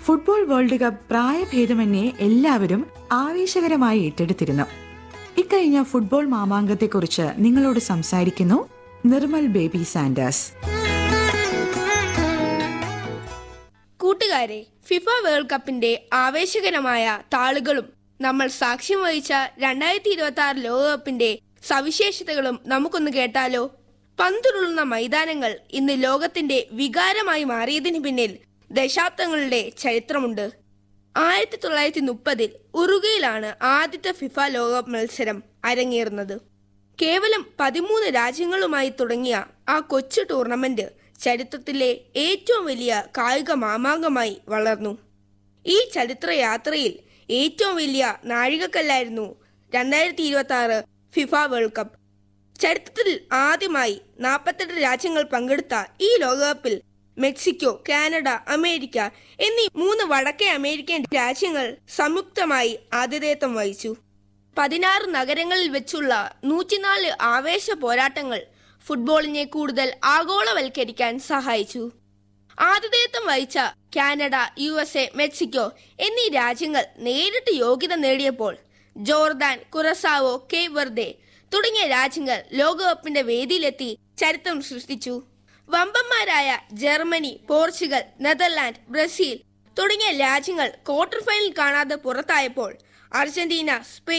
Football world cup പ്രായഭേദമന്യേ എല്ലാവരും ആവേശകരമായി ഏറ്റെടുത്തിരുന്നു. ഇക്കഴിഞ്ഞ ഫുട്ബോൾ മാമാങ്കത്തെക്കുറിച്ച് നിങ്ങളോട് സംസാരിക്കുന്നു നിർമ്മൽ ബേബി സാൻഡേഴ്സ്. കൂട്ടുകാരെ, ഫിഫ വേൾഡ് കപ്പിന്റെ ആവേശകരമായ താളുകളും നമ്മൾ സാക്ഷ്യം വഹിച്ച 2026 ലോകകപ്പിന്റെ സവിശേഷതകളും നമുക്കൊന്ന് കേട്ടാലോ? പന്തുരുളുന്ന മൈതാനങ്ങൾ ഇന്ന് ലോകത്തിന്റെ വികാരമായി മാറിയതിന് പിന്നിൽ ദശാബ്ദങ്ങളുടെ ചരിത്രമുണ്ട്. 1930 ഉറുഗ്വേയിലാണ് ആദ്യത്തെ ഫിഫ ലോകകപ്പ് മത്സരം അരങ്ങേറുന്നത്. കേവലം 13 രാജ്യങ്ങളുമായി തുടങ്ങിയ ആ കൊച്ചു ടൂർണമെന്റ് ചരിത്രത്തിലെ ഏറ്റവും വലിയ കായിക മാമാങ്കമായി വളർന്നു. ഈ ചരിത്രയാത്രയിൽ ഏറ്റവും വലിയ നാഴികക്കല്ലായിരുന്നു 2026 ഫിഫ വേൾഡ് കപ്പ്. ചരിത്രത്തിൽ ആദ്യമായി 48 രാജ്യങ്ങൾ പങ്കെടുത്ത ഈ ലോകകപ്പിൽ മെക്സിക്കോ, കാനഡ, അമേരിക്ക എന്നീ 3 വടക്കേ അമേരിക്കൻ രാജ്യങ്ങൾ സംയുക്തമായി ആതിഥേയത്വം വഹിച്ചു. 16 നഗരങ്ങളിൽ വെച്ചുള്ള 104 ആവേശ പോരാട്ടങ്ങൾ ഫുട്ബോളിനെ കൂടുതൽ ആഗോളവൽക്കരിക്കാൻ സഹായിച്ചു. ആതിഥേയത്വം വഹിച്ച കാനഡ, USA, മെക്സിക്കോ എന്നീ രാജ്യങ്ങൾ നേരിട്ട് യോഗ്യത നേടിയപ്പോൾ ജോർദാൻ, കുറസാവോ, കേപ്പ് വെർദെ തുടങ്ങിയ രാജ്യങ്ങൾ ലോകകപ്പിന്റെ വേദിയിലെത്തി ചരിത്രം സൃഷ്ടിച്ചു. വമ്പന്മാരായ ജർമ്മനി, പോർച്ചുഗൽ, നെതർലാൻഡ്, ബ്രസീൽ തുടങ്ങിയ രാജ്യങ്ങൾ ക്വാർട്ടർ ഫൈനൽ കാണാതെ പുറത്തായപ്പോൾ അർജന്റീന, സ്പെയിൻ